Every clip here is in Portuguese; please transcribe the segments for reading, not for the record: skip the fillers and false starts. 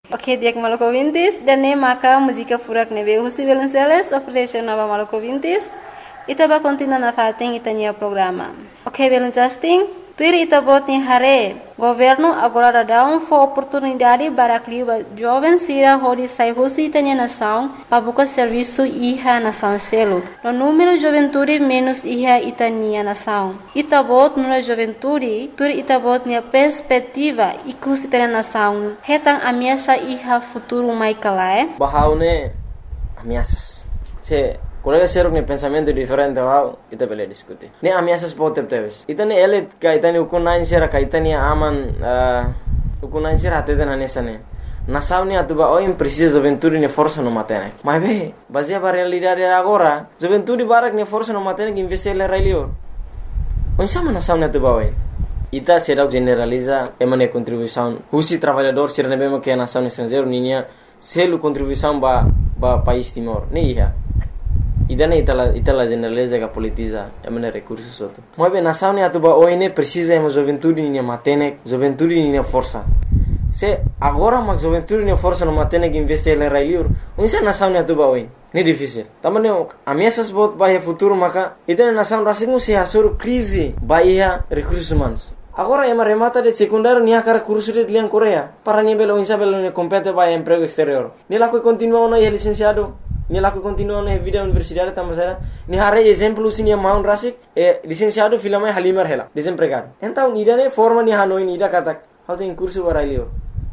Ok, dia maluco vintis, dan ne maka música furak nebe Husi Belenceles, operation nova maluco vintis, itaba continua na fating itania programa. Ok, Belencasting, tuir itabot ni hare, governo agora dá oportunidade para que jovem sira hori sai Husi itania nação, para buscar serviço iha nação selo. No número juventude menos iha itania nação. Itabot no juventude, tuir itabot ni perspectiva ikus itania nação. Hetang ameaça iha futuro mai kalae. Bahaune ameaças. Se colega serok ni pensamento diferente bahau ita bele diskuti. Ni ameaças pode teves. Itani ele kaitani ukunain sera kaitani aman ukunain sera atedana nesane. Nação ni atuba oim precisa juventude ni força no matene. Mas be, baseia para realidade agora, juventude barak ni força no matene que investir le railio. Onsama nação ni atuba oim. Ita será generaliza emane contribuição. Husi trabalhador ser nebema que a nação estrangeiro ninya selo contribuição ba país Timor. Ni iha. Idana itala generaliza que politiza emane recursos outro. Mas be nação ni atuba oine precisa ema juventude ninya matene, juventude ninya força. Se agora mas juventude ninya força no matene que investir le railio. Onsa nação ni atuba oin. Ni difícil. Também ameaças bot bahia futuro maka idana nação racismo se asur crise bahia recursos humanos. Agora ema remata de secundário ni akara curso de lian Coreia para ni belo insa belo ni compete para emprego exterior. Ni la que continua no licenciado, ni la que continua no vida universidade tamasera, ni hare exemplo sini maun rasik licenciado filama halimar hela, desempregado. Então ni dane forma ni hanoi ni da katak, how tem curso para lior.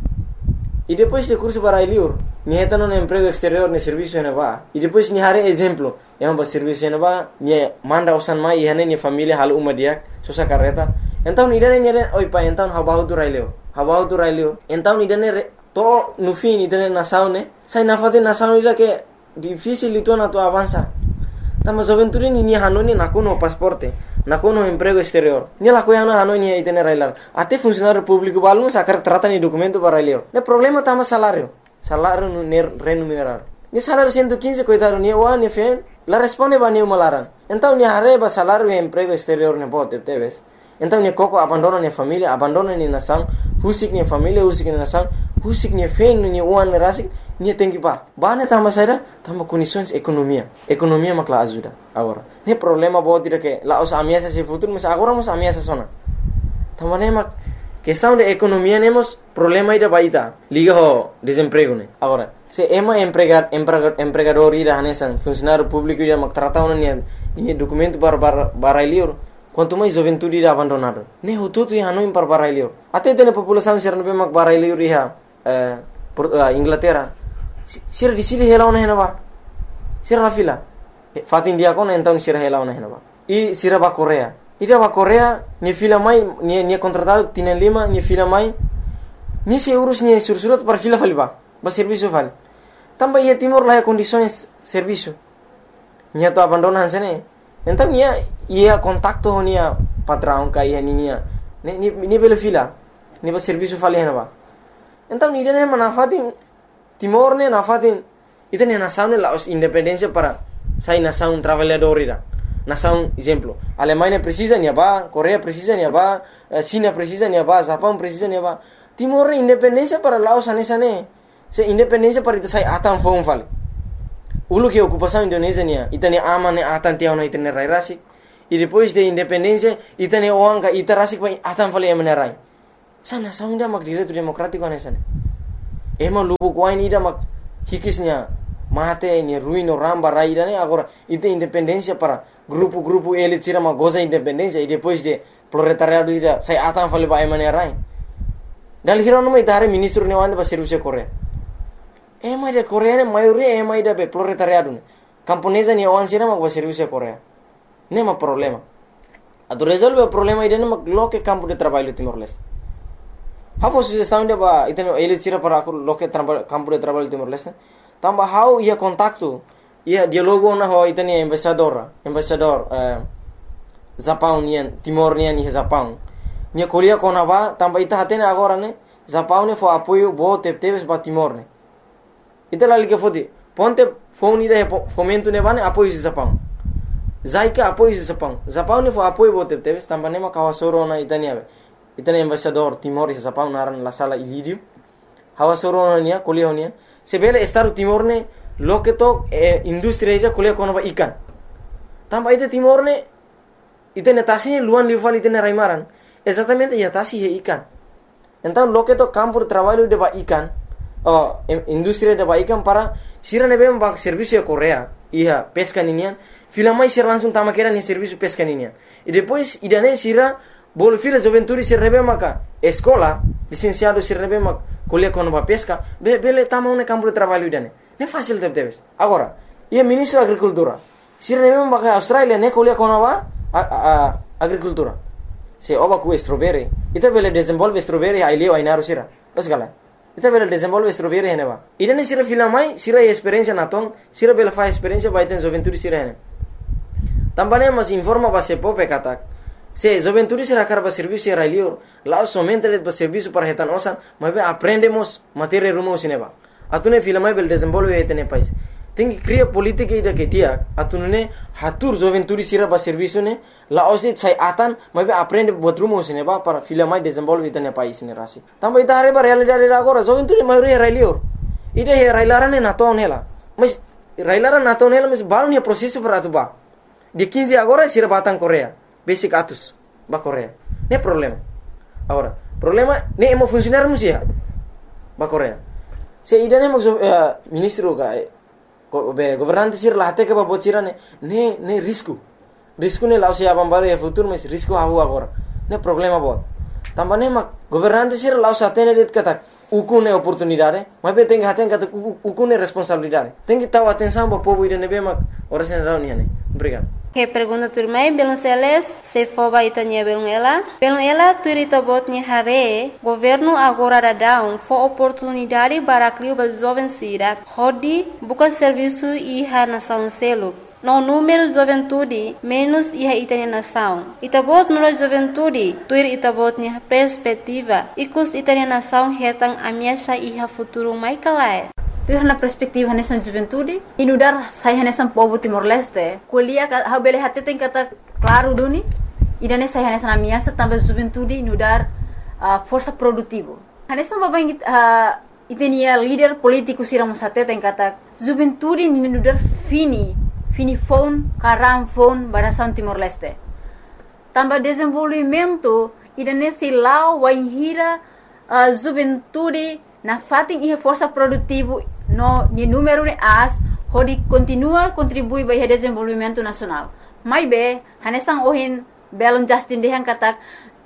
E depois de curso para lior, ni heta no emprego exterior ni serviço na va. E depois ni hare exemplo, ema ba serviço na va, ni manda usan mai hane ni família hal umadiak, sosa carreta. Então nidane oi pa então habahu tu raileo então nidane to nufi nidane nação ne sai nafate nação ila que difícil itu na tu avança tama juventude ni hanoni nakuno pasporte nakuno emprego exterior ni la coiana hanoni itene railar ate funcionário público balmo sacar trata ni documento para raileo ne problema tama salário no remunerado ni salário 115 coitado ni wa ni fen la responde ba ni malaran então ni hareba salário e emprego exterior ne bote teves. Então ni koko abandona ni família, abandona ni nação, husik ni família, husik ni nação, husik ni feng ni uan ni rasik, ni tenki pa. Bane tama saida, tama condições economia makla ajuda. Agora, ne problema bo tira que la os ameaças se futuro, mas agora mos ameaças sona. Tama ne mak questão de economia nemos problema ida baita, liga ho desemprego ne. Agora, se ema empregador ida hanesan, funcionário público ida mak tratau ni documento para lior. Quanto mais juventude irá abandonado. Ne hututu iha no impar barailio. Até tem população ser no mak barailio iha Inglaterra. Sir di sili hela ona henaba. Sir la fila. Fatin dia kon então sir hela ona henaba. I sira ba Coreia. Ida ba Coreia ni fila mai ni contratado tienen lima ni fila mai. Ni se urus ni sursurat para fila faliba. Ba serviço fal. Tamba ia Timor la condições serviço. Nia to abandonan sene. Então ia contacto honia patrão ka ia ninia ni bela fila ni ba serviço fale hena. Então ni dene manafatin Timor ne nafatin itene nação ne la independência para sai nação trabalhador ira. Nação exemplo, Alemanha precisa ni ba, Coreia precisa ni ba, China precisa ni ba, Japão precisa ni ba. Timor independência para Laos anesane. Se independência para ita sai atan fon fale. Ulu que ocupação Indonésia nia, itane aman atan tiao na itane rai rasik. E depois de independência, itane oanga ita rasik pa atan fale emane rai. Sana saunda mak direito democrático anesane. Ema lubu kuain ida mak hikisnya mate ni ruino ramba rai ida ne agora ita independência para grupo elit sira mak goza independência e depois de proletariado ida sai atan fale pa emane rai. Dal hirono mai dare ministro ne wanda ba serviço Coreia. Ema ida Coreia maioria ema ida be proletariado. Camponesa ni oan sira mak ba serviço Coreia. Nema problema. Ado resolve o problema ida mak loke campo de trabalho Timor-Leste. Hafo sugestão de ba itano elit sira para loke campo de trabalho Timor-Leste. Tamba how ia contacto, ia dialogo na ho itani embaixador Japão nian Timor nian ni Japão. Nia kolia kona ba tamba ita hatene agora ne Japão ne fo apoio bo teves ba Timor ne. Ita lali ke fodi ponte phone ida fomento ne bane apoio si Japão. Zaika apoio si Japão. Japão ne fo apoio bo teves tamba ne ma kawasoro na itani ave. Itani embaixador Timor si Japão naran la sala Ilidio. hawa soro nia kuliah nia sebele Estado Timor ne loke to industri ida kuliah kono ba ikan tamba ite Timor ne ite netasi luan lival ite ne raimaran exatamente ya tasi he ikan então loke to campo de trabalho de ba ikan industri de ba ikan para sira ne bem ba serviço Korea ia pesca ninian filamai sira langsung tama kera ni serviço pesca ninian e depois idane sira bol fila juventude se rebe maka escola licenciado se rebe mak kuliah kono ba pesca bele tama un campo de trabalho idane ne fácil debes agora ia ministro agricultura sira rebe maka Australia ne kuliah kono ba agricultura se oba ku strawberry ita bele desenvolve strawberry ai leo ai naru sira osgala ita bele desenvolve strawberry hene ba idane sira filamai sira experiência natong sira bele fa experiência ba iten juventude sira hene tambane mas informa ba se pope katak se juventude será carba serviço era lior lá somente le serviço para retan osan mas aprendemos matéria rumo sineba atune filamai bel desenvolve etene país tem que criar política ida que dia atune hatur juventude será ba serviço ne lá osit sai atan mas aprende bot rumo sineba para filamai desenvolve etene país ne rasi tamba ita hare ba realidade agora juventude maioria era lior ida era ilarane na ton hela mas railaran na ton hela mas balon é processo para atuba de 15 agora será batang Korea basic atus ba Korea ne problema agora problema ne emo funcionar musia ba Korea se ida ne ministro ga governante sir lahate ke ba bocira ne risco ne lao se abambare e futuro mas risco havu agora ne problema bot tambane ma governante sir lao satene det kata ukune oportunidade mas be tem haten kata ukune responsabilidade tem que tahu atenção ba povo ida ne be ma ora sen rauni ne obrigado. Que pergunta turmai belum seles se foba itanya belum ela turita botnya hare governo agora dadão fo oportunidade para criar ba jovem sira hodi buka serviço iha nação selo no número juventude menos iha itanya nação itabot no juventude tuir itabotnya perspectiva ikus itanya nação hetang amiasha iha futuro mai kalai tu na perspektiva nessa juventude inudar sai nessa povo Timor-Leste kuliah ha bele hati tem kata claro duni idane sai nessa amiasa também juventude inudar força produtivo nessa babang itenia líder político siramos hati tem kata juventude inudar fini phone karam phone barasan Timor-Leste também desenvolvimento idane silau waihira juventude na fating ia força produtivo no ni número de as hodi continua contribui para o desenvolvimento nacional mai be hanesang ohin belon justin dehan katak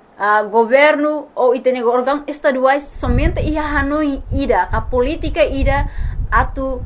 governo ou itene órgão estaduais somente ia hanoi ida ka política ida atu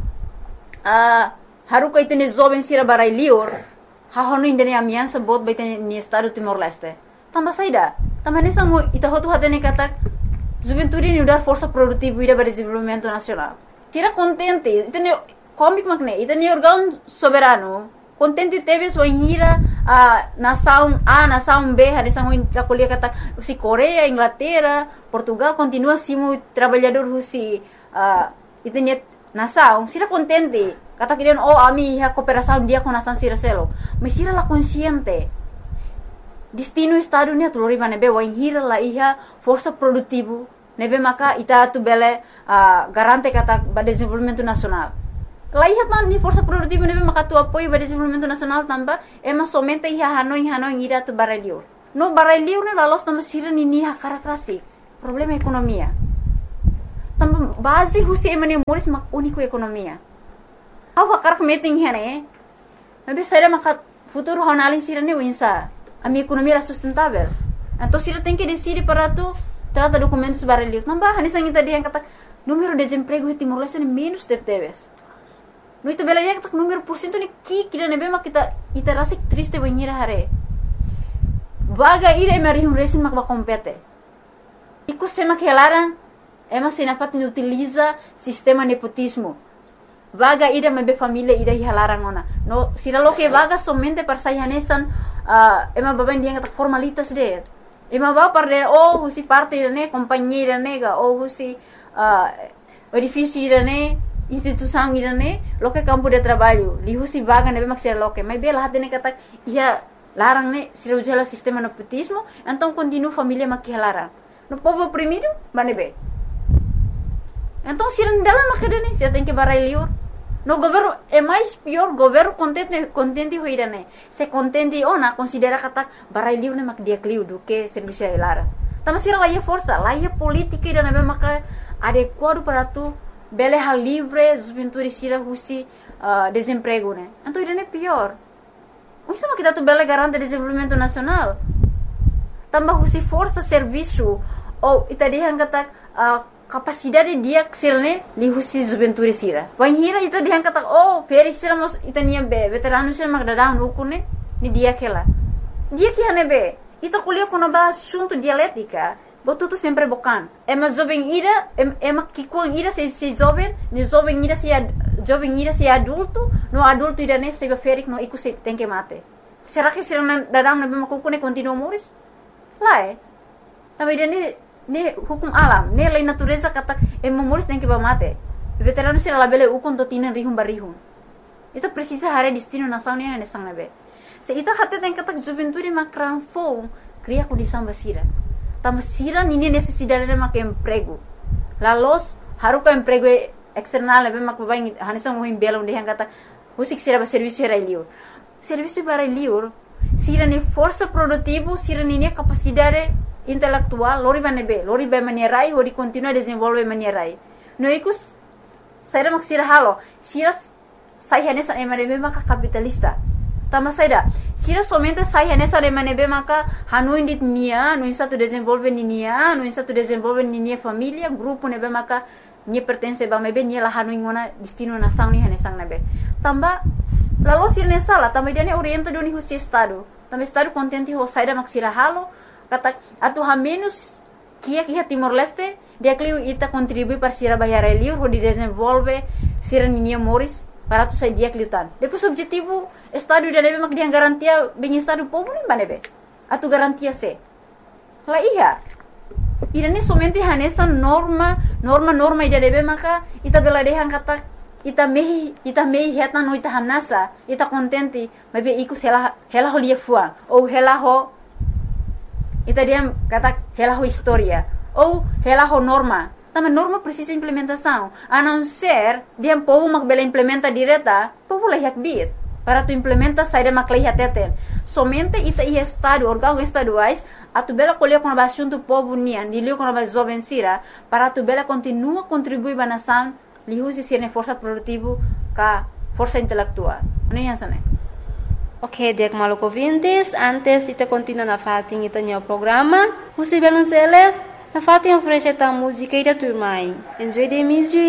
haruka itene jovem sira barai lior ha hanoi indene amiansa bot baitene ni estado Timor-Leste tamba saida tamba hanesang mo ita hotu hatene katak juventude ni dar força produtiva ida para desenvolvimento nacional tira contente itene comic makne itene órgão soberano contente teve sua hira nação A nação B hanesang ta kuliah kata si Korea Inglaterra Portugal continua simu trabalhador si itene nação sira contente kata kirian ami ha cooperação dia com nação sira selo mas sira la consciente destino estado ni atulori bane be wan hira la iha força produtivo nebe maka ita tu bele garante kata ba desenvolvimento nacional la iha tan ni força produtivo nebe maka tu apoio ba desenvolvimento nacional tamba ema somente iha hanoi ira tu baralior no baralior ne la los tamba sira ni ha karakteristik problema ekonomia tamba base husi emane moris mak único ekonomia awa karak meeting hene nebe saira maka futuro honalin sira ne winsa a minha economia era sustentável. Então, se ela tem que decidir para tu trata documentos baralhos, não vai, nessa ainda dia kata número de desemprego em Timor-Leste é menos de teves. No itu bela dia kata número por cento ni kira nebe mak kita iterasi triste banhira hare. Vaga ira mari resin mak compete. Iku sema que elaran ema sinafat ni utiliza sistema nepotismo. Vaga ida mebe família ida hilaran ona. No sira lo que vaga somente para sayanesan ema baban dia kata formalitas de. Ema ba parde husi parte ne companhia nega husi edifício ne instituição ne lo que campo de trabalho. Li husi vaga nebe maksira lo que mas bela hatene kata ia larang ne sira ujala sistema nepotismo, então continua família makihalara. No povo oprimido, manebe. Então, se não dela macadene, você tem que barai liur. No governo é mais pior, governo contente hoira né. Se contente na considera kata barai liur né mak dia kliu do que serviço lara. Tama sira lá força, lá política ida né maka adequado para tu bele hal livre, juventude sira husi desemprego né. Então ida né pior. Isso mak kita tu bele garante desenvolvimento nacional. Tambah husi força serviço ou ita dihan kata capacidade dia ksilne li husi juventude sira. Wan hira ita dihan kata feri sira mos ita nia be veterano sira mak dadang ukune ni dia kela. Dia que hane be ita kuliah kono ba assunto dialética. Botu tu sempre bokan. Ema jovem ira ema kikuang ira se jovem, ni jovem ira se adulto, no adulto ira ne se ferik no iku se tem que mate. Será que sira dadang na be makukune continua moris? Lá também ne hukum alam, ne lei natureza kata moris tem que mate. Veterano sira labele ukon to tinan rihum barihum. Itu precisa hare destino nação ne ne sang nabe. Se ita hate tem kata juventude makran fo cria condição basira. Tama sira nini necessidade de mak emprego. Lalos haruka emprego external nabe mak babai hanisang mohim bela onde yang kata husik sira ba serviço era liur. Serviço para liur sira ni força produtivo, sira ni capacidade intelectual, lori ba manierai, ori continua desenvolve manierai. No ikus saira mak sira halo, sira sai hanesa emanebe maka capitalista. Tama saida, sira somente sai hanesa emanebe maka hanuin dit nia, no insa tu desenvolve nia, no insa tu desenvolve nia família, grupo nebe maka nia pertence ba mebe nia la hanuin ngona destino nação ni hanesang nebe. Tamba lalu sira ne sala, tamba dia ne orienta do ni husi estado. Tamba estado contente ho saida mak sira halo, kata atu ha menos kia Timor Leste, dia kliu ita contribui para sira bayar liur ho di desenvolve sira nia moris para tu sai dia kliutan. Depois objetivo estado dia nebe mak dia garantia bem estado povo nem banebe. Atu garantia se. La iya. Ida ne somente hanesa norma ida nebe maka ita bela dehan kata ita mehi heta no ita hanasa ita contente mabe ikus hela ho lia fuang ou hela ho ita dia kata hela ho historia ou hela ho norma. Também norma precisa implementação. A não ser dia povo mak bela implementa direta, povo lah yak bit. Para tu implementa saída mak lah teten. Somente ita i estado órgão estaduais a tu bela colher com a assunto povo nian, dilio com a jovem sira, para tu bela continua contribuir ba nação, li usi sirne força produtivo ka força intelectual. Não é assim, né? Ok, diak maluco vintes, antes ita continua na fatin ita nyo programa, usi belon seles, na fatin oferece ta música ida turmai. Enjoy the music.